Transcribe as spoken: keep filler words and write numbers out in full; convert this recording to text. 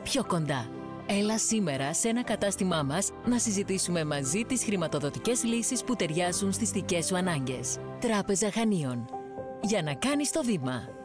πιο κοντά. Έλα σήμερα σε ένα κατάστημά μας να συζητήσουμε μαζί τις χρηματοδοτικές λύσεις που ταιριάζουν στις δικές σου ανάγκες. Τράπεζα Χανίων. Για να κάνεις το βήμα.